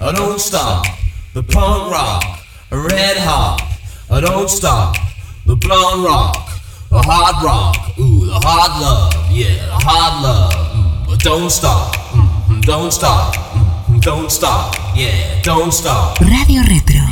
don't stop. The punk rock, red hot, don't stop. The blonde rock, the hard rock, ooh, the hard love, yeah, the hard love, but don't stop, don't stop, don't stop, yeah, don't stop. Radio Retro.